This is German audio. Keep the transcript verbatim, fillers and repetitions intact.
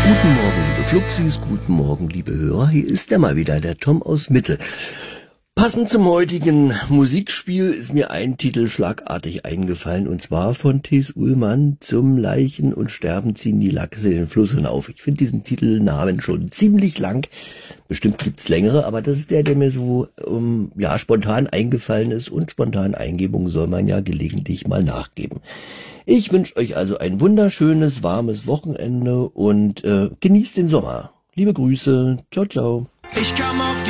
Guten Morgen, liebe Fluxis, guten Morgen, liebe Hörer. Hier ist er mal wieder, der Tom aus Mitte. Passend zum heutigen Musikspiel ist mir ein Titel schlagartig eingefallen, und zwar von T.S. Ullmann: Zum Leichen und Sterben ziehen die Lachse den Fluss hinauf. Ich finde diesen Titelnamen schon ziemlich lang. Bestimmt gibt's längere, aber das ist der, der mir so um, ja spontan eingefallen ist, und spontan Eingebungen soll man ja gelegentlich mal nachgeben. Ich wünsche euch also ein wunderschönes, warmes Wochenende und äh, genießt den Sommer. Liebe Grüße. Ciao, ciao. Ich kam auf